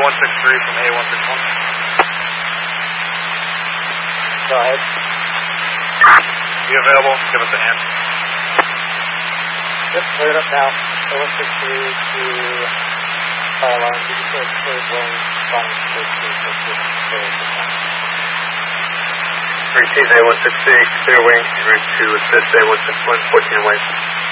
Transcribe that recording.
A163 from A161. Go ahead. Be available, give us a hand. Yep, clear it up now. A163 to fire alarm. Did you say it's cleared wing? Spawning cleared to 3T's A168, clear wing, ready to assist A161, 14 away.